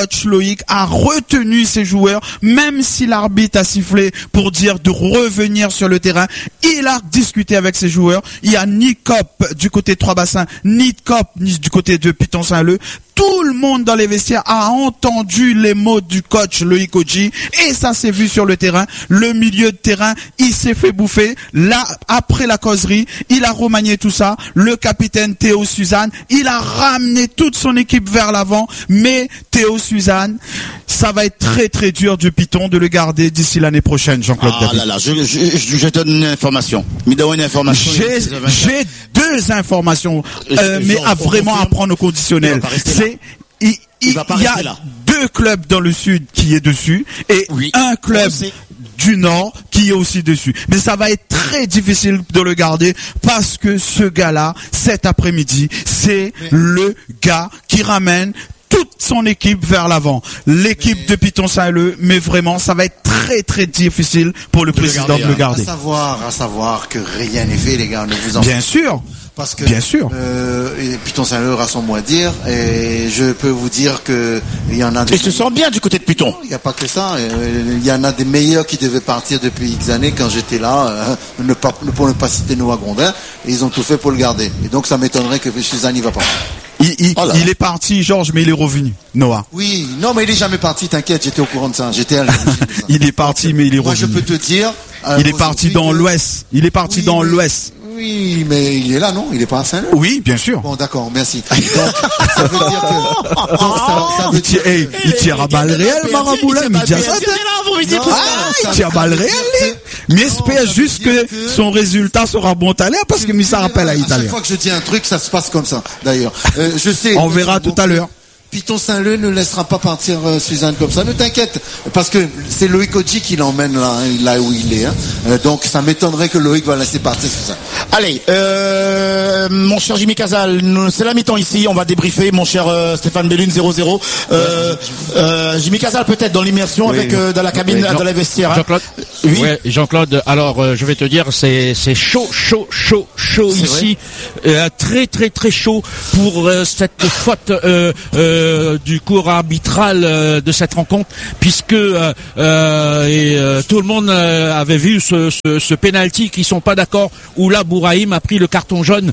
coach Loïc a retenu ses joueurs, même si l'arbitre a sifflé pour dire de revenir sur le terrain. Il a discuté avec ses joueurs. Il y a ni Cop du côté de Trois-Bassins, ni Cop ni du côté de Piton-Saint-Leu. Tout le monde dans les vestiaires a entendu les mots du coach Loïc Odji et ça s'est vu sur le terrain. Le milieu de terrain, il s'est fait bouffer. Là, après la causerie, il a remanié tout ça. Le capitaine Théo Suzanne, il a ramené toute son équipe vers l'avant. Mais Théo Suzanne, ça va être très très dur du Piton de le garder d'ici l'année prochaine, Jean-Claude David. Là, je donne une information. J'ai deux informations, mais vraiment à prendre au conditionnel. Il y a deux clubs dans le sud qui est dessus et un club du nord qui est aussi dessus. Mais ça va être très difficile de le garder parce que ce gars-là, cet après-midi, c'est le gars qui ramène toute son équipe vers l'avant. L'équipe de Piton-Saint-Leu, mais vraiment, ça va être très très difficile pour le président de le garder. À savoir que rien n'est fait, les gars, ne vous en Bien sûr. Parce que, bien sûr. Piton-Saint-Leu aura son mot à dire, et je peux vous dire que il y en a des... Et se sent bien du côté de Piton. Il n'y a pas que ça. Il y en a des meilleurs qui devaient partir depuis X années quand j'étais là, pour ne pas citer Noah Grondin, et ils ont tout fait pour le garder. Et donc ça m'étonnerait que Suzanne n'y va pas. Il est parti, Georges, mais il est revenu, Noah. Oui, non, mais il est jamais parti, t'inquiète, j'étais au courant de ça. J'étais à l'origine de ça. Il est parti, mais il est revenu. Moi, je peux te dire... il est parti dans l'ouest. Il est parti dans l'ouest. Oui, mais il est là, non? Il est pas à Saint-Leu? Oui, bien sûr. Bon, d'accord, merci. Donc, ça veut dire que... ça veut dire... Il tire à balle réelle, Maraboula, il tire à balle réelle, mais espère juste que son résultat sera bon tout à l'heure, parce que ça rappelle à Italien. Chaque fois que je dis un truc, ça se passe comme ça, d'ailleurs. Je sais... On verra tout à l'heure. Piton-Saint-Leu ne laissera pas partir Suzanne comme ça, ne t'inquiète, parce que c'est Loïc Odji qui l'emmène là où il est. Donc ça m'étonnerait que Loïc va laisser partir Suzanne. Allez, mon cher Jimmy Casal, c'est la mi-temps ici, on va débriefer, mon cher Stéphane Bellune 0-0. Jimmy Casal peut-être dans l'immersion avec dans la cabine, dans la vestiaire. Jean-Claude. Oui. Ouais, Jean-Claude. Alors je vais te dire, c'est chaud ici, très très très chaud pour cette faute du cours arbitral de cette rencontre, puisque tout le monde avait vu ce penalty qui sont pas d'accord, où là Bouraïm a pris le carton jaune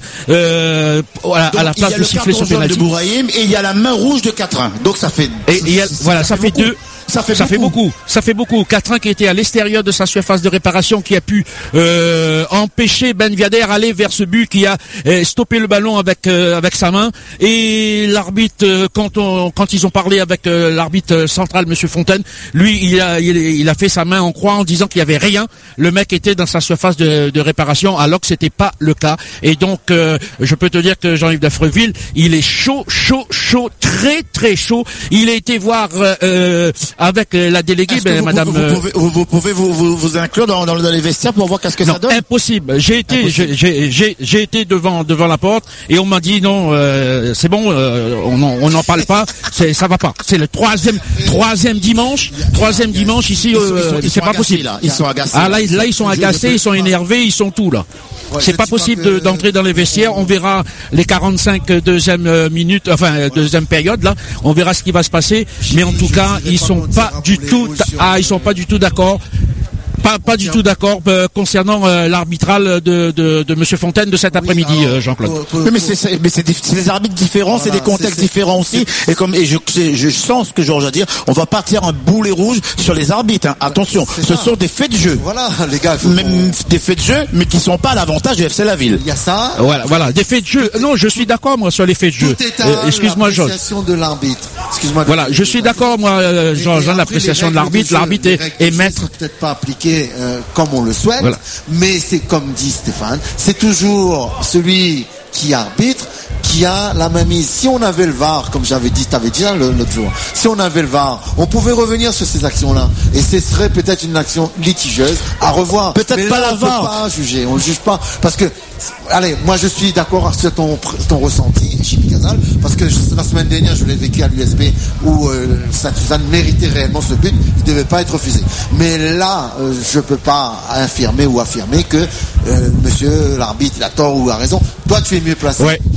à la place de siffler ce penalty. De Bouraïm, et il y a la main rouge de 4-1. Donc ça fait ça fait deux. Ça fait beaucoup. 4-1 qui était à l'extérieur de sa surface de réparation, qui a pu empêcher Ben Viader aller vers ce but, qui a stoppé le ballon avec sa main. Et l'arbitre, quand ils ont parlé avec l'arbitre central, Monsieur Fontaine, lui il a fait sa main en croix en disant qu'il y avait rien. Le mec était dans sa surface de réparation, alors que c'était pas le cas. Et donc je peux te dire que Jean-Yves Dafreville, il est chaud, très très chaud. Il a été voir avec la déléguée, madame. Vous pouvez vous inclure dans les vestiaires pour voir qu'est-ce que ça donne? Impossible. J'ai été devant la porte et on m'a dit non, c'est bon, on n'en parle pas, ça va pas. C'est le troisième dimanche ici, c'est pas possible. Ils sont agacés. Ah là ils sont agacés, ils sont énervés, ils sont tout là. C'est pas possible d'entrer dans les vestiaires. On verra les 45 deuxième minutes, enfin deuxième période là. On verra ce qui va se passer. Mais en tout cas, ils sont pas du tout d'accord. Pas du tout d'accord concernant l'arbitral de Monsieur Fontaine de cet après-midi, Jean-Claude. Mais c'est des arbitres différents, c'est des contextes différents aussi. Et je sens ce que Georges a dit. On va partir un boulet rouge sur les arbitres. Hein. Attention, ce sont des faits de jeu. Voilà, les gars. Des faits de jeu, mais qui sont pas à l'avantage du FC La Ville. Il y a ça. Voilà, des faits de jeu. Non, je suis d'accord moi sur les faits de jeu. Excuse-moi, Georges. L'appréciation de l'arbitre. Excuse-moi. Voilà, je suis d'accord moi, Georges, l'appréciation de l'arbitre. L'arbitre est maître. Peut-être pas appliqué comme on le souhaite, voilà. Mais c'est comme dit Stéphane, c'est toujours celui qui arbitre qui a la main mise. Si on avait le VAR, comme t'avais dit l'autre jour, si on avait le VAR, on pouvait revenir sur ces actions-là, et ce serait peut-être une action litigieuse à revoir. Peut-être mais pas là, la VAR. On peut pas juger, on le juge pas, parce que allez, moi je suis d'accord sur ton ressenti, Jimmy Casal, parce que la semaine dernière je l'ai vécu à l'USB où Saint-Suzanne méritait réellement ce but, il devait pas être refusé. Mais là, je peux pas affirmer que monsieur l'arbitre il a tort ou a raison. Toi tu es mieux placé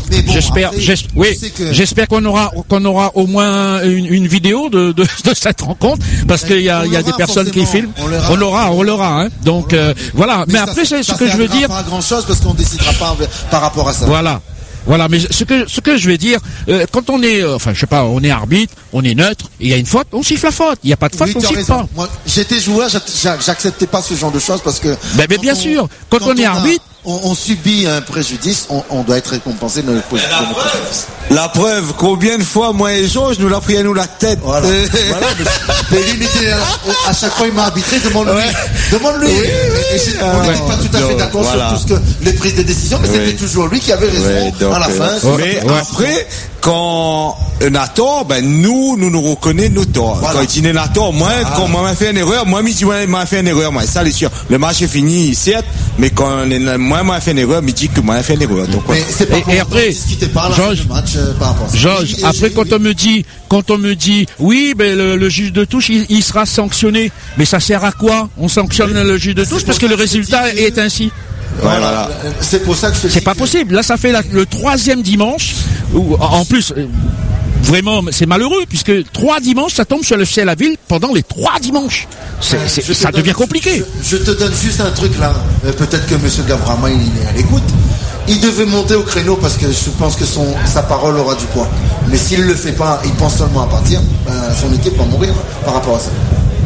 bon, j'espère qu'on aura au moins une vidéo de cette rencontre, parce qu'il y a des personnes qui filment. On l'aura, hein. Donc voilà. Mais après, c'est ce que je veux dire. Pas grand chose parce qu'on décidera pas par rapport à ça. Voilà, mais ce que je vais dire, quand on est, on est arbitre, on est neutre, il y a une faute, on siffle la faute. Il n'y a pas de faute, on siffle pas. Moi, j'étais joueur, j'acceptais pas ce genre de choses parce que. Mais bien sûr, quand on est arbitre. On subit un préjudice, on doit être récompensé de notre préjudice. La preuve, combien de fois, moi et Georges, nous l'a pris à nous la tête. Voilà. Mais lui, à chaque fois, il m'a arbitré, demande-lui. Demande-lui. On n'était pas tout à fait d'accord sur tout ce que, les prises de décision, mais c'était toujours lui qui avait raison à la fin. Mais après, quand on a tort, nous reconnaissons nos torts. Voilà. Quand il dit a tort, quand moi m'a fait une erreur, moi, m'a fait une erreur, moi, ça, c'est sûr. Le match est fini, certes, mais quand moi m'a fait une erreur, me dit que moi, m'a fait une erreur. Donc, mais c'est pas et après, match par rapport à ça. Georges, après, quand on me dit, oui, le juge de touche, il sera sanctionné. Mais ça sert à quoi? On sanctionne le juge de touche parce que le résultat est ainsi. Voilà. C'est pour ça que c'est pas possible. Là, ça fait le 3e dimanche où, en plus, vraiment, c'est malheureux puisque 3 dimanches, ça tombe sur le ciel à ville pendant les 3 dimanches. Ça devient compliqué. Je te donne juste un truc là. Peut-être que Monsieur Gavrama, il est à l'écoute. Il devait monter au créneau parce que je pense que sa parole aura du poids. Mais s'il le fait pas, il pense seulement à partir, son équipe va mourir par rapport à ça.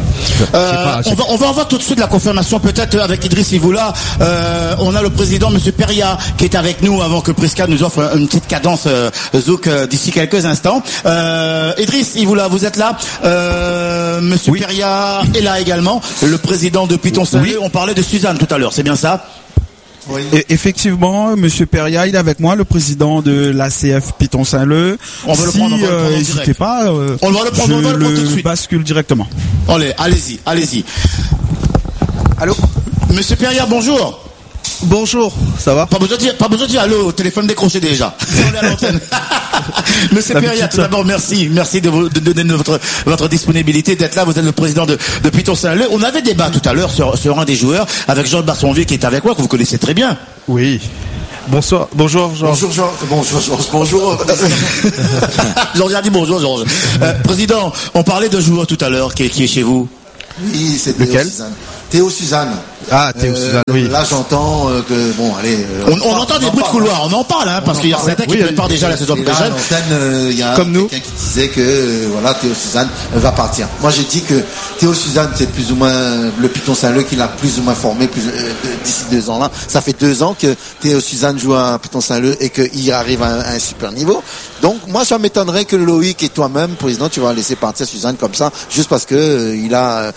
On va avoir tout de suite la confirmation peut-être avec Idriss Ivoula. On a le président Monsieur Peria qui est avec nous avant que Prisca nous offre une petite cadence zouk d'ici quelques instants. Idriss Ivoula, vous êtes là. Monsieur Peria est là également, le président de Piton Saint-Leu. On parlait de Suzanne tout à l'heure, c'est bien ça? Oui. Et effectivement, Monsieur Peria, il est avec moi, le président de l'ACF Piton Saint-Leu. On va le prendre, n'hésitez pas. On va le prendre tout de suite. Bascule directement. Allez-y. Allô? Monsieur Peria, bonjour. Bonjour, ça va? Pas besoin de dire allô, téléphone décroché déjà. On est à l'antenne. Monsieur Peria, tout d'abord, merci de donner votre disponibilité, d'être là. Vous êtes le président de Piton Saint-Leu. On avait débat tout à l'heure sur un des joueurs avec Georges Bassonvier qui est avec moi, que vous connaissez très bien. Oui. Bonjour Georges. Bonjour Georges. Bonjour. Georges a dit bonjour Georges. Président, on parlait de joueur tout à l'heure qui est chez vous. Oui, c'est Théo Suzanne. Ah, Théo Suzanne, oui. Là, j'entends que, bon, allez. On entend des bruits de couloir, on en parle, hein, parce qu'il y a certains qui préparent déjà la saison prochaine. Il y a quelqu'un qui disait que, voilà, Théo Suzanne va partir. Moi, j'ai dit que Théo Suzanne, c'est plus ou moins le Piton Saint-Leu qui l'a plus ou moins formé d'ici 2 ans là. Ça fait 2 ans que Théo Suzanne joue à Piton Saint-Leu et qu'il arrive à un super niveau. Donc, moi, ça m'étonnerait que Loïc et toi-même, président, tu vas laisser partir Suzanne comme ça, juste parce que il a,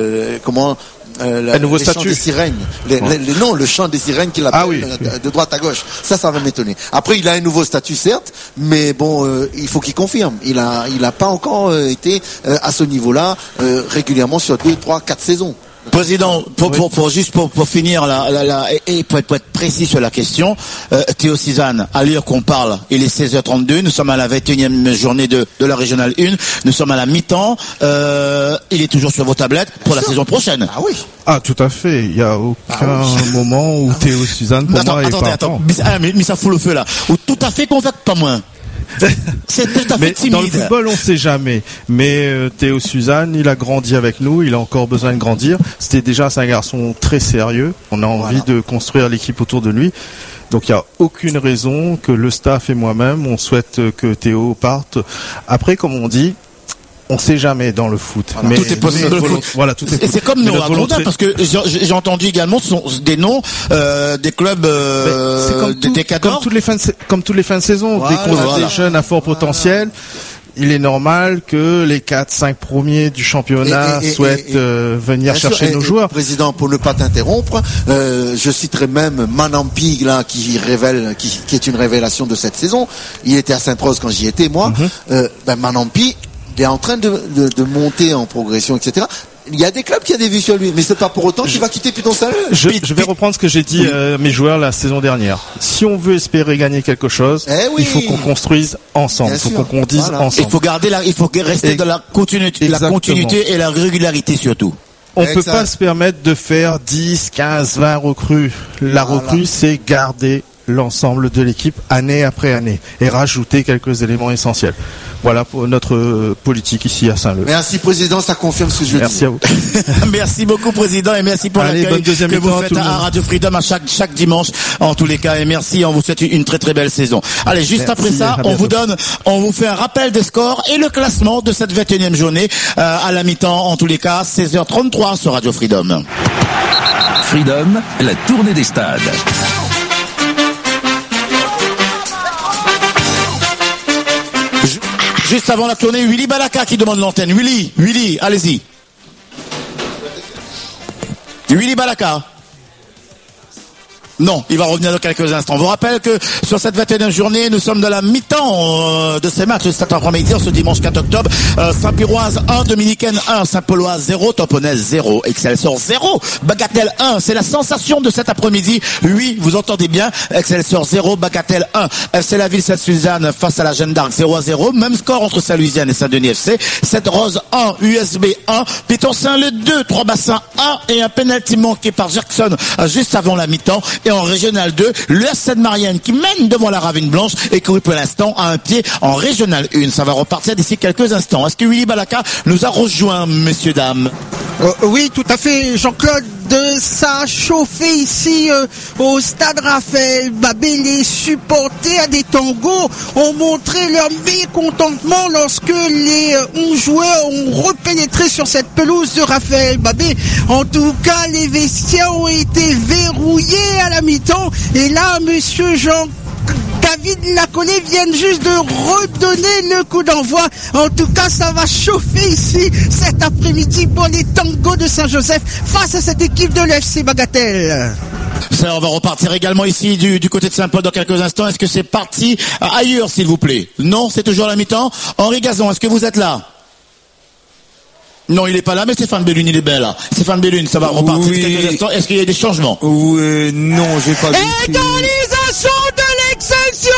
un nouveau statut. Chant des sirènes. Le chant des sirènes qu'il appelle de droite à gauche. Ça va m'étonner. Après, il a un nouveau statut, certes, mais bon, il faut qu'il confirme. Il a pas encore été à ce niveau-là régulièrement sur 2, 3, 4 saisons. Président, pour finir et pour être précis sur la question, Théo Suzanne, à l'heure qu'on parle, il est 16h32, nous sommes à la 21e journée de la régionale 1, nous sommes à la mi-temps, il est toujours sur vos tablettes pour la saison prochaine. Ah oui. Ah, tout à fait, il n'y a aucun moment où Théo Suzanne pour moi est pas attends, mais ça fout le feu là. Ou tout à fait convaincu, pas moins. C'est tout à fait timide. Dans le football, on sait jamais. Mais Théo Suzanne, il a grandi avec nous, il a encore besoin de grandir. C'est un garçon très sérieux. On a envie de construire l'équipe autour de lui. Donc il n'y a aucune raison que le staff et moi-même, on souhaite que Théo parte. Après, comme on dit, on sait jamais dans le foot. Voilà. Tout est possible. Voilà, tout est possible. C'est comme Noah Gonda, parce que j'ai entendu également des noms des clubs des 14. Comme toutes les fins de saison, dès qu'on a des jeunes à fort potentiel, il est normal que les 4-5 premiers du championnat souhaitent venir chercher nos joueurs. Président, pour ne pas t'interrompre, je citerai même Manampi là qui est une révélation de cette saison. Il était à Sainte-Rose quand j'y étais moi. Manampi, il est en train de monter en progression, etc. Il y a des clubs qui ont des vues sur lui, mais c'est pas pour autant qu'il va quitter Piton Saint-Leu. Je vais reprendre ce que j'ai dit à mes joueurs la saison dernière. Si on veut espérer gagner quelque chose, il faut qu'on construise ensemble. Il faut qu'on conduise ensemble. Il faut rester dans la continuité et la régularité surtout. On peut pas se permettre de faire 10, 15, 20 recrues. La recrue, c'est garder l'ensemble de l'équipe année après année et rajouter quelques éléments essentiels. Voilà pour notre politique ici à Saint-Leu. Merci Président, ça confirme ce que je dis. Merci à vous. Merci beaucoup Président et merci pour l'accueil que vous faites à Radio Freedom à chaque dimanche en tous les cas et merci, on vous souhaite une très très belle saison. Allez, juste après ça, on vous fait un rappel des scores et le classement de cette 21e journée à la mi-temps en tous les cas, 16h33 sur Radio Freedom. Freedom, la tournée des stades. Juste avant la tournée, Willy Balaka qui demande l'antenne. Willy, allez-y. Willy Balaka. Non, il va revenir dans quelques instants. On vous rappelle que sur cette 21e journée, nous sommes dans la mi-temps de ces matchs cet après-midi, ce dimanche 4 octobre. Saint-Piroise 1, Dominicaine 1, Saint-Pauloise 0, Toponnaise 0, Excelsior 0, Bagatelle 1. C'est la sensation de cet après-midi. Oui, vous entendez bien. Excelsior 0, Bagatelle 1. FC La Ville Sainte-Suzanne face à la Jeanne d'Arc 0-0. Même score entre Saint-Louisienne et Saint-Denis FC. 7 Rose 1, USB 1, Piton Saint-Le 2, 3 Bassins 1 et un penalty manqué par Jackson juste avant la mi-temps. Et en Régional 2, l'US Seine-Marienne qui mène devant la Ravine Blanche et qui pour l'instant a un pied en Régional 1. Ça va repartir d'ici quelques instants. Est-ce que Willy Balaka nous a rejoint, messieurs, dames? Oui, tout à fait, Jean-Claude. Ça a chauffé ici au stade Raphaël Babé. Les supporters des Tangos ont montré leur mécontentement lorsque les 11 joueurs ont repénétré sur cette pelouse de Raphaël Babé. En tout cas, les vestiaires ont été verrouillés à la mi-temps. Et là, monsieur David Lacollet viennent juste de redonner le coup d'envoi. En tout cas, ça va chauffer ici cet après-midi pour les Tangos de Saint-Joseph face à cette équipe de l'FC Bagatelle. Ça, on va repartir également ici du côté de Saint-Paul dans quelques instants. Est-ce que c'est parti ailleurs, s'il vous plaît? Non, c'est toujours à la mi-temps. Henri Gazon, est-ce que vous êtes là? Non, il est pas là, mais Stéphane Bellune, il est bien là. Stéphane Bellune, ça va repartir quelques instants. Est-ce qu'il y a des changements? Non, j'ai pas vu. Égalisation de l'Excelsior!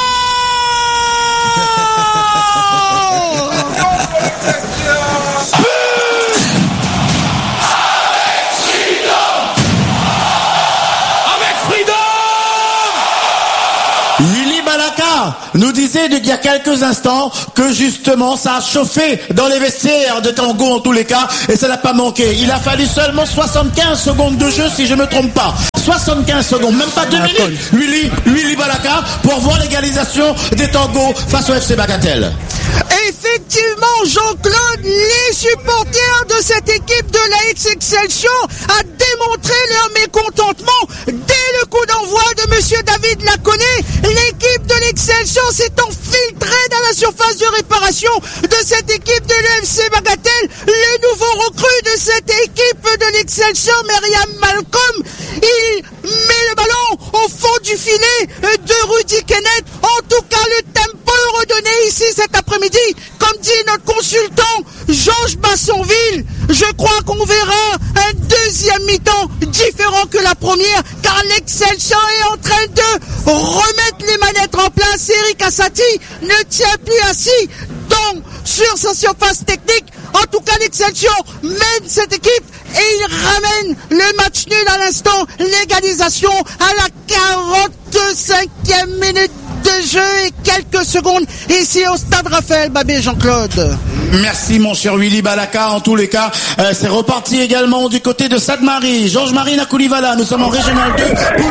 Willy Balaka nous disait il y a quelques instants que justement ça a chauffé dans les vestiaires de Tango en tous les cas et ça n'a pas manqué. Il a fallu seulement 75 secondes de jeu si je me trompe pas. 75 secondes, même pas 2 minutes. Willy Balaka pour voir l'égalisation des Tangos face au FC Bagatelle. Effectivement, Jean-Claude, les supporters de cette équipe de la Excelsior a démontré leur mécontentement dès le coup d'envoi de monsieur David Lacollet. L'équipe de l'Excelsior s'est infiltrée dans la surface de réparation de cette équipe de l'UFC Bagatelle. Le nouveau recrue de cette équipe de l'Excelsior, Myriam Malcolm, il met le ballon au fond du filet de Rudy Kenneth. En tout cas, le tempo redonné ici cet après-midi, comme dit notre consultant Georges Bassonville. Je crois qu'on verra un deuxième mi-temps différent que la première, car l'Excelsior est en train de remettre les manettes en place. Eric Assati ne tient plus assis donc sur sa surface technique. En tout cas, l'Excelsior mène cette équipe et il ramène le match nul à l'instant. L'égalisation à la 45e minute de jeu et quelques secondes ici au stade Raphaël Babé, Jean-Claude. Merci mon cher Willy Balaka. En tous les cas, c'est reparti également du côté de Sainte-Marie. Georges-Marie Nakoulivala, nous sommes en Régional 2 pour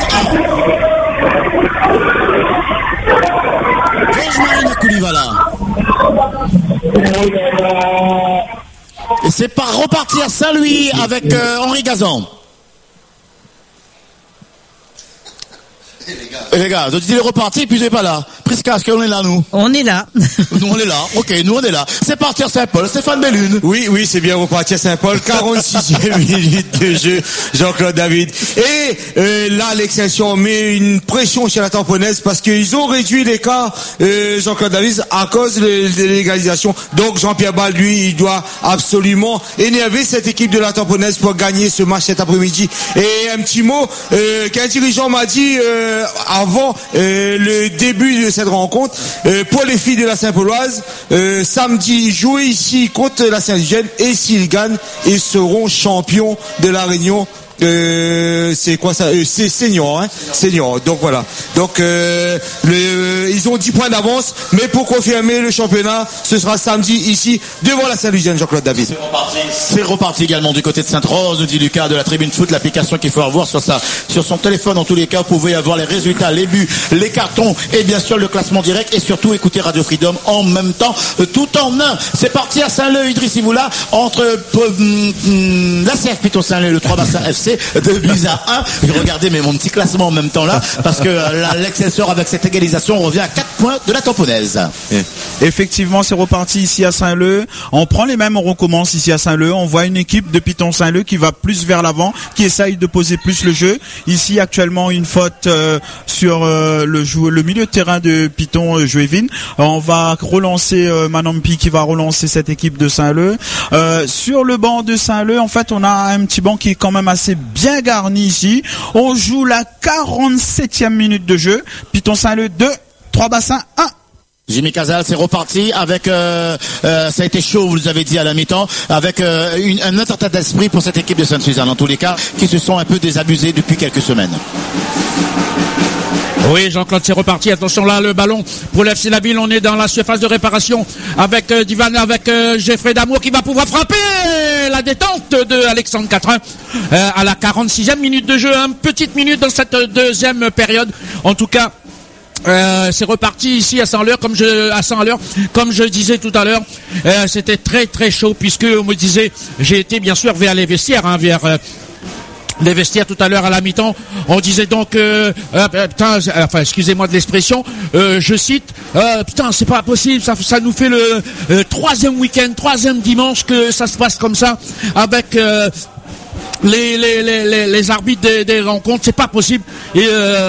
1. Georges-Marie Nakoulivala. Et c'est par repartir Saint-Louis avec Henri Gazan. Les gars, vous dites reparti, puis vous n'êtes pas là. Prisca, est-ce qu'on est là, nous? On est là. Nous, on est là. Ok, nous, on est là. C'est parti à Saint-Paul. Stéphane Bellune. Oui, c'est bien reparti à Saint-Paul. 46e minute de jeu, Jean-Claude David. Et là, l'Excelsior met une pression sur la tamponnaise parce qu'ils ont réduit l'écart, Jean-Claude David, à cause de l'égalisation. Donc, Jean-Pierre Ball, lui, il doit absolument énerver cette équipe de la tamponnaise pour gagner ce match cet après-midi. Et un petit mot qu'un dirigeant m'a dit avant le début de cette rencontre, pour les filles de la Saint-Pauloise, samedi, jouer ici contre la Saint-Eugène, et s'ils gagnent, ils seront champions de la Réunion c'est quoi ça? C'est senior, hein? Senior. Donc voilà. Donc ils ont 10 points d'avance, mais pour confirmer le championnat, ce sera samedi ici devant la Saint-Louisienne, Jean-Claude David. C'est reparti également du côté de Sainte-Rose, nous dit Lucas de la Tribune Foot, l'application qu'il faut avoir sur son téléphone. En tous les cas, vous pouvez avoir les résultats, les buts, les cartons et bien sûr le classement direct et surtout écouter Radio Freedom en même temps, tout en un. C'est parti à Saint-Leu, Idriss Ivoula, entre la CF Piton Saint-Leu et le 3 Bassin FC, 2-1. Regardez mais mon petit classement en même temps là, parce que l'Excelsior avec cette égalisation revient à 4 points de la tamponnaise. Effectivement, c'est reparti ici à Saint-Leu. On prend les mêmes, on recommence ici à Saint-Leu. On voit une équipe de Piton Saint-Leu qui va plus vers l'avant, qui essaye de poser plus le jeu. Ici actuellement une faute sur le milieu de terrain de Piton Joévin. On va relancer Manampi qui va relancer cette équipe de Saint-Leu. Sur le banc de Saint-Leu, en fait, on a un petit banc qui est quand même assez bien garni ici. On joue la 47e minute de jeu. Piton Saint-Leu 2, 3 Bassins 1. Jimmy Casal, c'est reparti avec ça a été chaud, vous nous avez dit à la mi-temps, avec un autre état d'esprit pour cette équipe de Sainte-Suzanne, en tous les cas, qui se sont un peu désabusés depuis quelques semaines. Oui, Jean-Claude, c'est reparti. Attention là, le ballon pour l'FC La Ville. On est dans la surface de réparation avec Divan, avec Geoffrey Damour qui va pouvoir frapper la détente de Alexandre Catrin à la 46e minute de jeu. Une petite minute dans cette deuxième période. En tout cas, c'est reparti ici à Saint-Leu, comme je disais tout à l'heure. C'était très très chaud puisque on me disait, j'ai été bien sûr vers les vestiaires, vers les vestiaires tout à l'heure à la mi-temps. On disait donc excusez-moi de l'expression, je cite, c'est pas possible, ça nous fait le troisième week-end, troisième dimanche que ça se passe comme ça avec les arbitres des rencontres, c'est pas possible. Et